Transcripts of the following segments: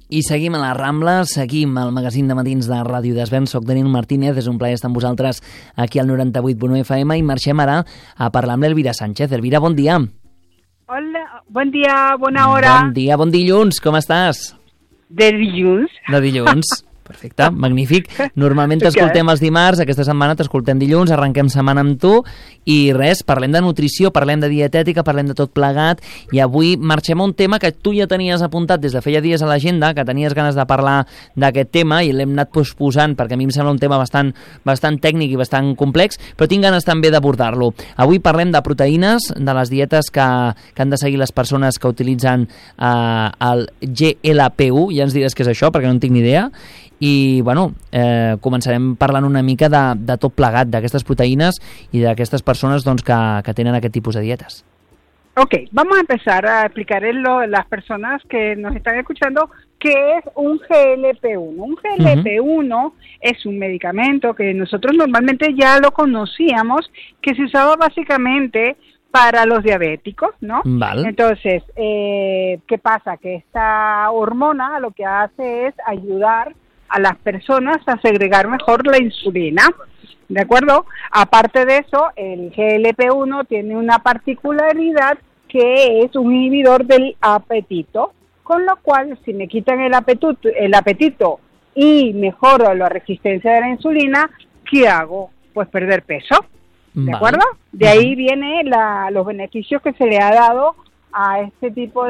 I seguim a la Rambla, seguim al magazín de matins de Ràdio Desvern. Soc Daniel Martínez, és un plaer estar amb vosaltres aquí al 98.1 FM i marxem ara a parlar amb l'Elvira Sánchez. Elvira, bon dia. Hola, bon dia, bona hora. Bon dia, bon dilluns, com estàs? De dilluns. De dilluns. Perfecte, magnífic. Normalment t'escoltem els dimarts, aquesta setmana t'escoltem dilluns, arrenquem setmana amb tu i res, parlem de nutrició, parlem de dietètica, parlem de tot plegat i avui marxem a un tema que tu ja tenies apuntat des de feia dies a l'agenda, que tenies ganes de parlar d'aquest tema i l'hem anat posposant perquè a mi em sembla un tema bastant tècnic i bastant complex, però tinc ganes també d'abordar-lo. Avui parlem de proteïnes, de les dietes que han de seguir les persones que utilitzen el GLP-1, ja ens diràs què és això perquè no en tinc ni idea. I, bueno, començarem parlant una mica de tot plegat, d'aquestes proteïnes y de aquestes persones doncs, que tenen aquest tipus de dietes. Ok, vamos a empezar a explicarles a las personas que nos están escuchando qué es un GLP-1. Un GLP-1 es un medicamento que nosotros normalmente ya lo conocíamos, que se usaba básicamente para los diabéticos, ¿no? Vale. Entonces, ¿qué pasa? Que esta hormona lo que hace es ayudar a las personas a segregar mejor la insulina, ¿de acuerdo? Aparte de eso, el GLP-1 tiene una particularidad que es un inhibidor del apetito, con lo cual si me quitan el apetito y mejoro la resistencia de la insulina, ¿qué hago? Pues perder peso, ¿de acuerdo? De ahí vienen los beneficios que se le ha dado a este tipo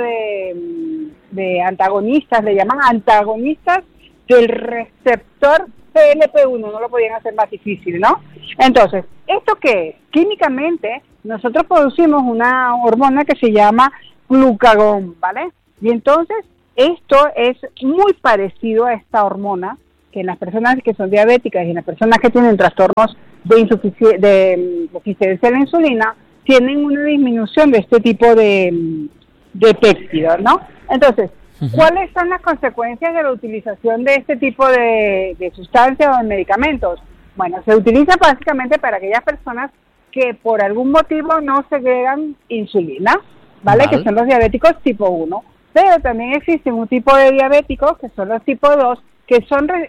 de antagonistas, le llaman antagonistas del receptor GLP-1, no lo podían hacer más difícil, ¿no? Entonces, ¿esto qué es? Químicamente, nosotros producimos una hormona que se llama glucagón, ¿vale? Y entonces, esto es muy parecido a esta hormona, que en las personas que son diabéticas y en las personas que tienen trastornos de deficiencia de la insulina, tienen una disminución de este tipo de péptidos, ¿no? Entonces, ¿cuáles son las consecuencias de la utilización de este tipo de sustancias o de medicamentos? Bueno, se utiliza básicamente para aquellas personas que por algún motivo no segregan insulina, ¿vale? Que son los diabéticos tipo 1. Pero también existe un tipo de diabéticos que son los tipo 2, que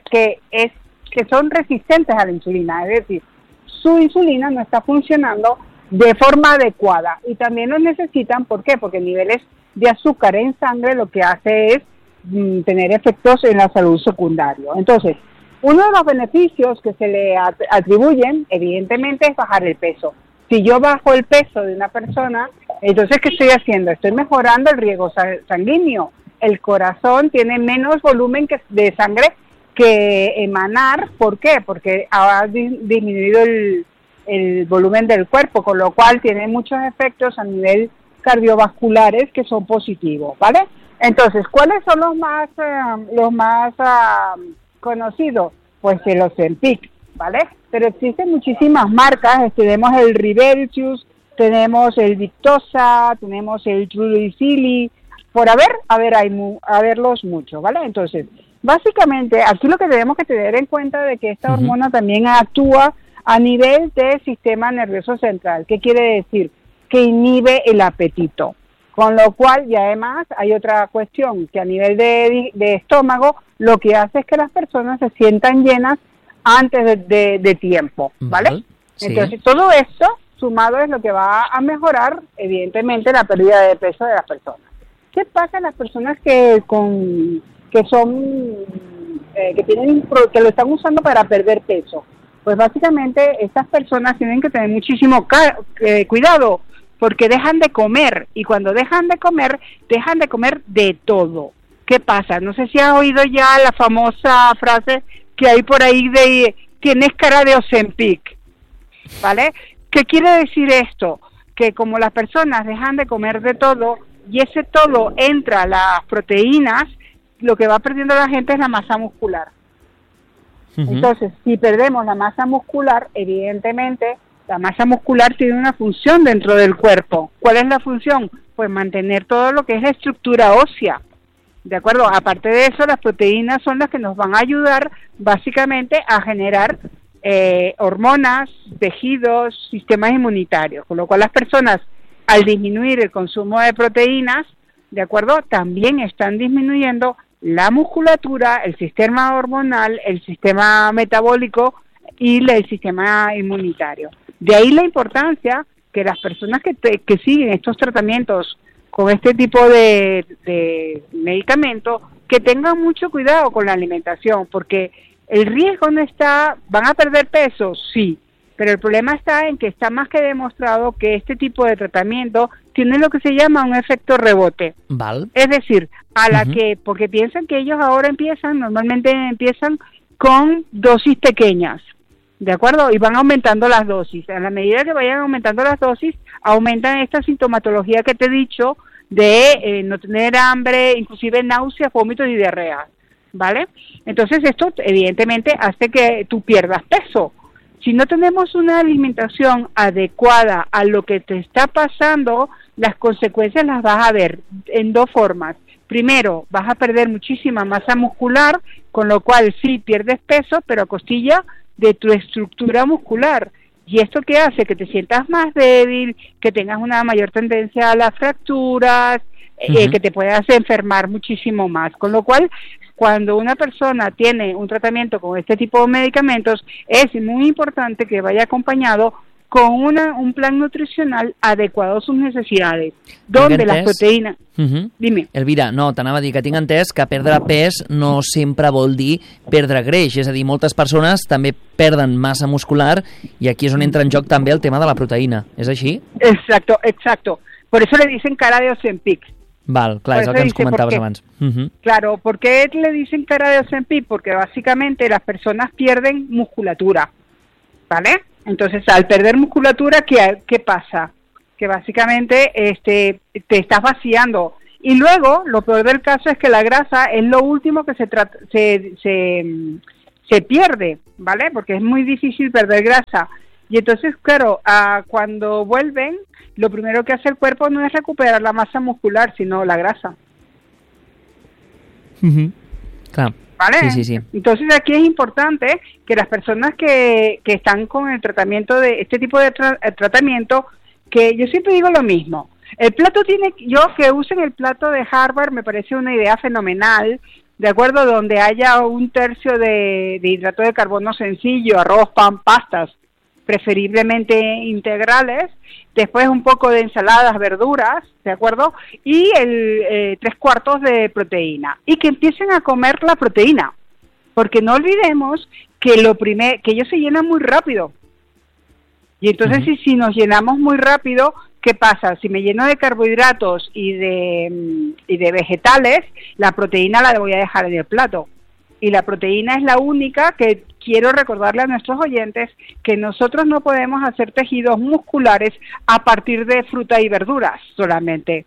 son resistentes a la insulina, es decir, su insulina no está funcionando de forma adecuada y también lo necesitan, ¿por qué? Porque niveles de azúcar en sangre lo que hace es tener efectos en la salud secundario. Entonces, uno de los beneficios que se le atribuyen, evidentemente, es bajar el peso. Si yo bajo el peso de una persona, entonces, ¿qué estoy haciendo? Estoy mejorando el riego sanguíneo. El corazón tiene menos volumen de sangre que emanar. ¿Por qué? Porque ha disminuido el volumen del cuerpo, con lo cual tiene muchos efectos a nivel cardiovasculares que son positivos, ¿vale? Entonces, ¿cuáles son los más conocidos? Pues el Ozempic, ¿vale? Pero existen muchísimas marcas, tenemos el Ribellius, tenemos el Victoza, tenemos el Trulicili, por haberlos muchos, ¿vale? Entonces, básicamente, aquí lo que tenemos que tener en cuenta de que esta hormona también actúa a nivel del sistema nervioso central. ¿Qué quiere decir? Que inhibe el apetito, con lo cual, y además hay otra cuestión, que a nivel de estómago, lo que hace es que las personas se sientan llenas antes de tiempo, ¿vale? Sí. Entonces, todo esto sumado es lo que va a mejorar, evidentemente, la pérdida de peso de las personas. ¿Qué pasa en las personas que lo están usando para perder peso? Pues básicamente estas personas tienen que tener muchísimo cuidado, porque dejan de comer, y cuando dejan de comer de todo. ¿Qué pasa? No sé si has oído ya la famosa frase que hay por ahí de tienes cara de Ozempic, ¿vale? ¿Qué quiere decir esto? Que como las personas dejan de comer de todo, y ese todo entra a las proteínas, lo que va perdiendo la gente es la masa muscular. Entonces, si perdemos la masa muscular, evidentemente, la masa muscular tiene una función dentro del cuerpo. ¿Cuál es la función? Pues mantener todo lo que es la estructura ósea, ¿de acuerdo? Aparte de eso, las proteínas son las que nos van a ayudar básicamente a generar hormonas, tejidos, sistemas inmunitarios, con lo cual las personas, al disminuir el consumo de proteínas, ¿de acuerdo?, también están disminuyendo la musculatura, el sistema hormonal, el sistema metabólico y el sistema inmunitario. De ahí la importancia que las personas que siguen estos tratamientos con este tipo de medicamentos, que tengan mucho cuidado con la alimentación, porque el riesgo no está, ¿van a perder peso? Sí, pero el problema está en que está más que demostrado que este tipo de tratamiento tiene lo que se llama un efecto rebote. Val. Es decir, porque piensan que ellos ahora normalmente empiezan con dosis pequeñas, ¿de acuerdo? Y van aumentando las dosis. A la medida que vayan aumentando las dosis, aumentan esta sintomatología que te he dicho de no tener hambre, inclusive náuseas, vómitos y diarrea, ¿vale? Entonces esto evidentemente hace que tú pierdas peso. Si no tenemos una alimentación adecuada a lo que te está pasando, las consecuencias las vas a ver en dos formas. Primero, vas a perder muchísima masa muscular, con lo cual sí pierdes peso, pero a costilla de tu estructura muscular. ¿Y esto qué hace? Que te sientas más débil, que tengas una mayor tendencia a las fracturas, que te puedas enfermar muchísimo más. Con lo cual, cuando una persona tiene un tratamiento con este tipo de medicamentos, es muy importante que vaya acompañado con un plan nutricional adecuado a sus necesidades, donde las proteïnes... Dime. Elvira, no, t'anava a dir que tinc entès que perdre pes no sempre vol dir perdre greix, és a dir, moltes persones també perden massa muscular i aquí és on entra en joc també el tema de la proteïna, és així? Exacto. Por eso le dicen cara de Ozempic. Val, clar, és el que ens comentaves abans. Claro, ¿por qué le dicen cara de Ozempic? Porque básicamente las personas pierden musculatura, ¿vale? Entonces, al perder musculatura, ¿qué pasa? Que básicamente te estás vaciando. Y luego, lo peor del caso es que la grasa es lo último que se pierde, ¿vale? Porque es muy difícil perder grasa. Y entonces, claro, cuando vuelven, lo primero que hace el cuerpo no es recuperar la masa muscular, sino la grasa. Claro. ¿Vale? Sí. Entonces aquí es importante que las personas que están con el tratamiento de este tipo de tratamiento, que yo siempre digo lo mismo, el plato que usen el plato de Harvard me parece una idea fenomenal, de acuerdo, donde haya 1/3 de hidrato de carbono sencillo, arroz, pan, pastas, preferiblemente integrales, después un poco de ensaladas, verduras, ¿de acuerdo? Y 3/4 de proteína. Y que empiecen a comer la proteína, porque no olvidemos que que ellos se llenan muy rápido. Y entonces si nos llenamos muy rápido, ¿qué pasa? Si me lleno de carbohidratos y de vegetales, la proteína la voy a dejar en el plato. Y la proteína es la única que quiero recordarle a nuestros oyentes que nosotros no podemos hacer tejidos musculares a partir de fruta y verduras solamente.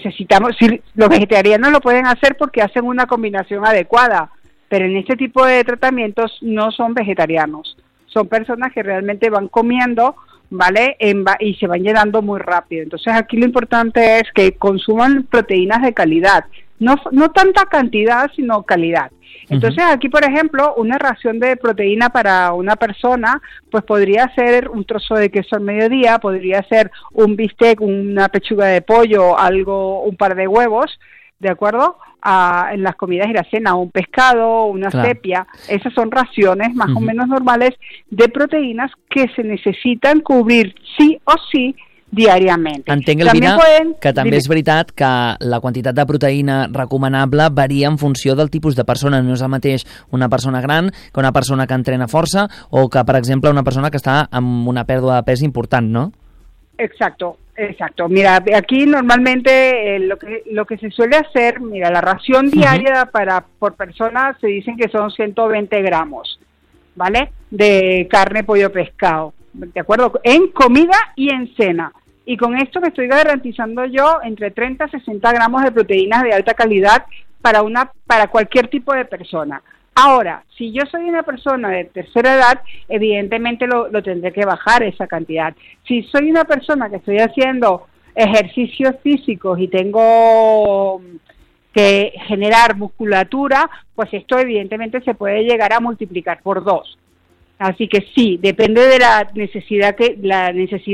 Los vegetarianos lo pueden hacer porque hacen una combinación adecuada, pero en este tipo de tratamientos no son vegetarianos. Son personas que realmente van comiendo, ¿vale? Y se van llenando muy rápido. Entonces aquí lo importante es que consuman proteínas de calidad. No tanta cantidad, sino calidad. Entonces aquí, por ejemplo, una ración de proteína para una persona, pues podría ser un trozo de queso al mediodía, podría ser un bistec, una pechuga de pollo, un par de huevos, ¿de acuerdo? En las comidas y la cena, un pescado, una sepia. Esas son raciones más o menos normales de proteínas que se necesitan cubrir sí o sí diàriament. Entenc, Elvira, que també és veritat que la quantitat de proteïna recomanable varia en funció del tipus de persona. No és el mateix una persona gran que una persona que entrena força o que, per exemple, una persona que està amb una pèrdua de pes important, ¿no? Exacto. Mira, aquí normalmente lo que se suele hacer, mira, la ración diaria por persona se dicen que son 120 gramos, ¿vale? De carne, pollo, pescado, ¿de acuerdo? En comida y en cena. Y con esto me estoy garantizando yo entre 30 a 60 gramos de proteínas de alta calidad para cualquier tipo de persona. Ahora, si yo soy una persona de tercera edad, evidentemente lo tendré que bajar esa cantidad. Si soy una persona que estoy haciendo ejercicios físicos y tengo que generar musculatura, pues esto evidentemente se puede llegar a multiplicar por 2. Así que sí, depende de la necesidad,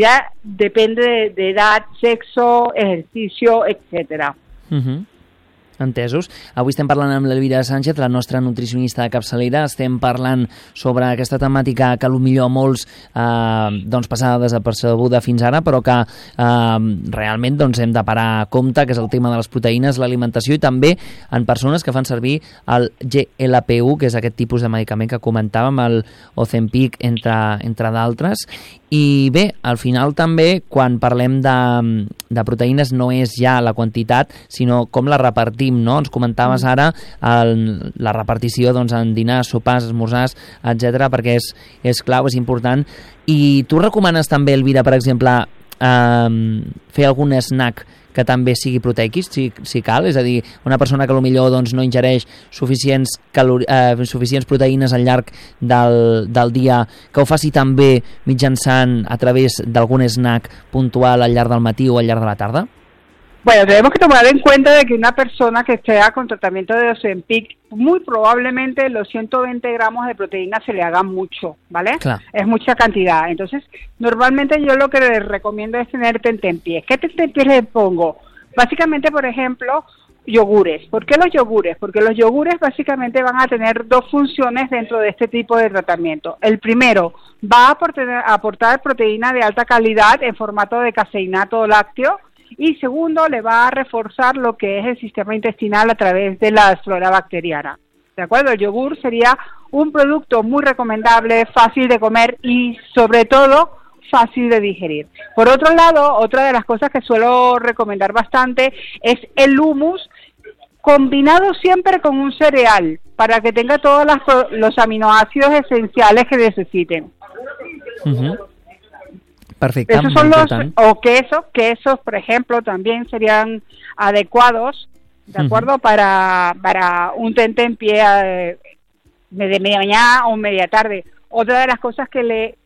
depende de edad, sexo, ejercicio, etcétera. Entesos. Avui estem parlant amb l'Elvira Sánchez, la nostra nutricionista de capçalera. Estem parlant sobre aquesta temàtica que potser a molts doncs passava desapercebuda fins ara, però que realment doncs, hem de parar a compte, que és el tema de les proteïnes, l'alimentació, i també en persones que fan servir el GLP-1, que és aquest tipus de medicament que comentàvem, el Ozempic, entre d'altres. I bé, al final també, quan parlem de proteïnes, no és ja la quantitat, sinó com la repartim, no? Ens comentaves ara la repartició doncs, en dinars, sopars, esmorzars, etc, perquè és clau, és important. I tu recomanes també, Elvira, per exemple, fer algun snack que també sigui proteic, si cal, és a dir, una persona que potser doncs, no ingereix suficients proteïnes al llarg del dia, que ho faci també mitjançant a través d'algun snack puntual al llarg del matí o al llarg de la tarda? Bueno, tenemos que tomar en cuenta de que una persona que esté con tratamiento de Ozempic, muy probablemente los 120 gramos de proteína se le hagan mucho, ¿vale? Claro. Es mucha cantidad. Entonces, normalmente yo lo que les recomiendo es tener tentempiés. ¿Qué tentempiés les pongo? Básicamente, por ejemplo, yogures. ¿Por qué los yogures? Porque los yogures básicamente van a tener dos funciones dentro de este tipo de tratamiento. El primero, va a aportar proteína de alta calidad en formato de caseinato lácteo, y segundo, le va a reforzar lo que es el sistema intestinal a través de la flora bacteriana. ¿De acuerdo? El yogur sería un producto muy recomendable, fácil de comer y, sobre todo, fácil de digerir. Por otro lado, otra de las cosas que suelo recomendar bastante es el hummus, combinado siempre con un cereal, para que tenga todos los aminoácidos esenciales que necesiten. Perfecte. Esos son quesos, por ejemplo, también serían adecuados, ¿de acuerdo? Para un tentempié de media mañana o media tarde. Otra de las cosas que